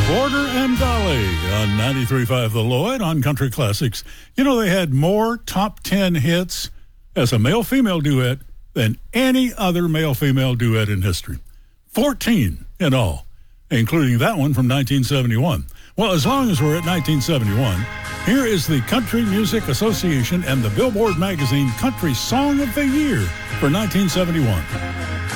Border and Dolly on 93.5 The Lloyd on Country Classics. You know, they had more top 10 hits as a male-female duet than any other male-female duet in history. 14 in all, including that one from 1971. Well, as long as we're at 1971, here is the Country Music Association and the Billboard Magazine Country Song of the Year for 1971.